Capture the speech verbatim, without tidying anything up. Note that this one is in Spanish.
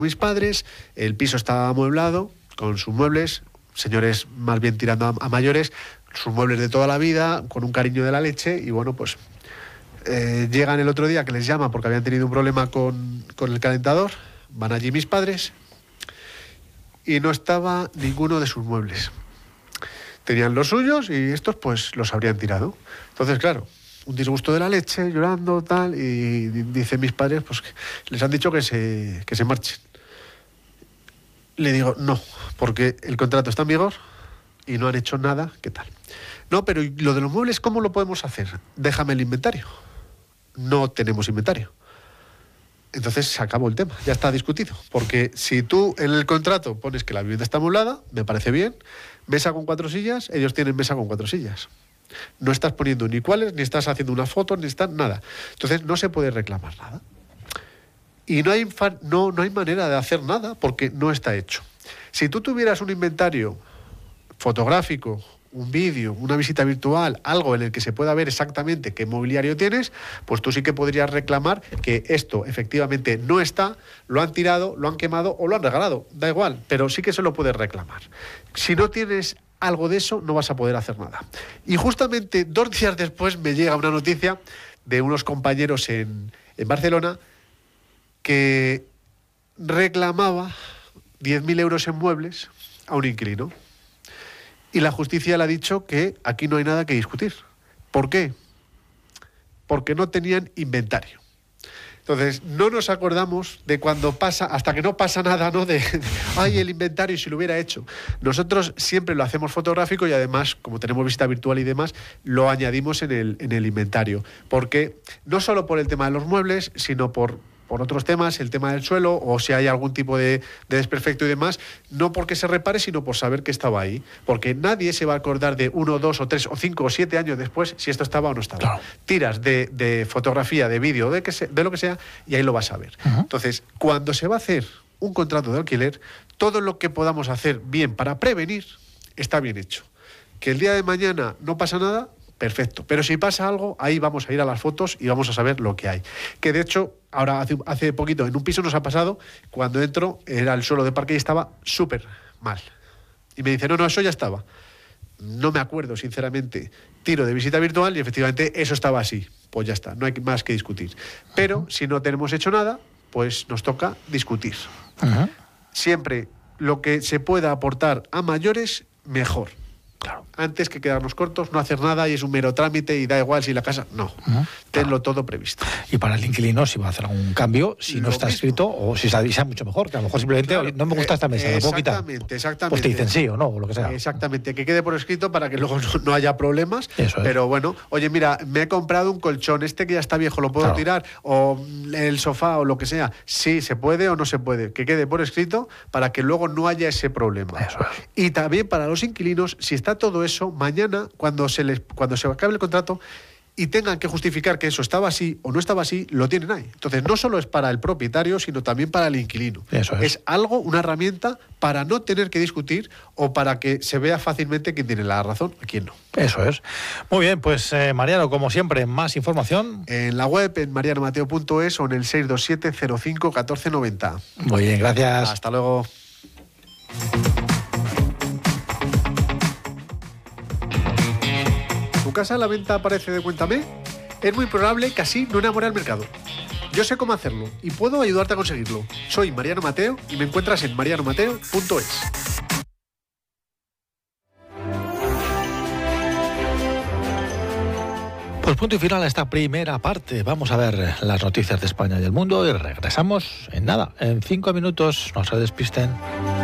mis padres, el piso estaba amueblado con sus muebles, señores más bien tirando a, a mayores, sus muebles de toda la vida, con un cariño de la leche, y bueno, pues eh, llegan el otro día que les llama porque habían tenido un problema con, con el calentador, van allí mis padres y no estaba ninguno de sus muebles. Tenían los suyos y estos pues los habrían tirado. Entonces, claro, un disgusto de la leche, llorando, tal, y dicen mis padres pues que les han dicho que se, que se marchen. Le digo, no, porque el contrato está en vigor y no han hecho nada, ¿qué tal? No, pero ¿y lo de los muebles cómo lo podemos hacer? Déjame el inventario. No tenemos inventario. Entonces se acabó el tema, ya está discutido. Porque si tú en el contrato pones que la vivienda está amueblada, me parece bien, mesa con cuatro sillas, ellos tienen mesa con cuatro sillas. No estás poniendo ni cuáles, ni estás haciendo una foto, ni estás nada. Entonces no se puede reclamar nada. Y no hay, no, no hay manera de hacer nada porque no está hecho. Si tú tuvieras un inventario fotográfico, un vídeo, una visita virtual, algo en el que se pueda ver exactamente qué mobiliario tienes, pues tú sí que podrías reclamar que esto efectivamente no está, lo han tirado, lo han quemado o lo han regalado, da igual, pero sí que se lo puedes reclamar. Si no tienes algo de eso, no vas a poder hacer nada. Y justamente dos días después me llega una noticia de unos compañeros en, en Barcelona que reclamaba diez mil euros en muebles a un inquilino. Y la justicia le ha dicho que aquí no hay nada que discutir. ¿Por qué? Porque no tenían inventario. Entonces, no nos acordamos de cuando pasa, hasta que no pasa nada, ¿no? De, de ay, el inventario, si lo hubiera hecho. Nosotros siempre lo hacemos fotográfico y además, como tenemos visita virtual y demás, lo añadimos en el, en el inventario. Porque no solo por el tema de los muebles, sino por... por otros temas, el tema del suelo, o si hay algún tipo de, de desperfecto y demás, no porque se repare, sino por saber que estaba ahí. Porque nadie se va a acordar de uno, dos, o tres, o cinco, o siete años después si esto estaba o no estaba. Claro. Tiras de, de fotografía, de vídeo, de, que se, de lo que sea, y ahí lo vas a ver. Uh-huh. Entonces, cuando se va a hacer un contrato de alquiler, todo lo que podamos hacer bien para prevenir, está bien hecho. Que el día de mañana no pasa nada, perfecto. Pero si pasa algo, ahí vamos a ir a las fotos y vamos a saber lo que hay. Que de hecho, ahora hace, hace poquito, en un piso nos ha pasado, cuando entro, era el suelo de parque y estaba súper mal. Y me dice, no, no, eso ya estaba. No me acuerdo, sinceramente. Tiro de visita virtual y efectivamente eso estaba así. Pues ya está, no hay más que discutir. Pero uh-huh. si no tenemos hecho nada, pues nos toca discutir. Uh-huh. Siempre lo que se pueda aportar a mayores, mejor. Claro. Antes que quedarnos cortos, no hacer nada y es un mero trámite y da igual si la casa... No, uh-huh. tenlo claro. todo previsto. Y para el inquilino, si va a hacer algún cambio, si lo no está mismo. escrito, o si está sea mucho mejor, que a lo mejor simplemente claro. no me gusta esta mesa, eh, ¿la puedo quitar? Exactamente, exactamente. Pues te dicen sí o no, o lo que sea. Exactamente, que quede por escrito para que luego no, no haya problemas. Eso es. Pero bueno, oye, mira, me he comprado un colchón, este que ya está viejo, ¿lo puedo claro. tirar? O el sofá o lo que sea. Sí, se puede o no se puede. Que quede por escrito para que luego no haya ese problema. Eso es. Y también para los inquilinos, si está todo eso, mañana, cuando se les cuando se acabe el contrato y tengan que justificar que eso estaba así o no estaba así, lo tienen ahí. Entonces, no solo es para el propietario, sino también para el inquilino. Eso es. Es algo, una herramienta para no tener que discutir o para que se vea fácilmente quién tiene la razón y quién no. Eso es. Muy bien, pues eh, Mariano, como siempre, más información. En la web, en mariano mateo punto es o en el seis dos siete cero cinco uno cuatro nueve cero. Muy bien, gracias. Hasta luego. ¿Tu casa a la venta aparece de Cuéntame? Es muy probable que así no enamore al mercado. Yo sé cómo hacerlo y puedo ayudarte a conseguirlo. Soy Mariano Mateo y me encuentras en mariano mateo punto es. Pues punto y final a esta primera parte. Vamos a ver las noticias de España y del mundo y regresamos en nada, en cinco minutos. No se despisten.